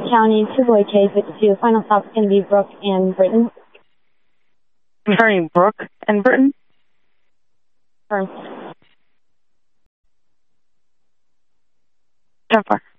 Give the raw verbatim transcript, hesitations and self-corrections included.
County, two Boy Chase, to final stop is going to be Brooke and Britton. Concerning Brooke and Britton? Confirmed. ten four.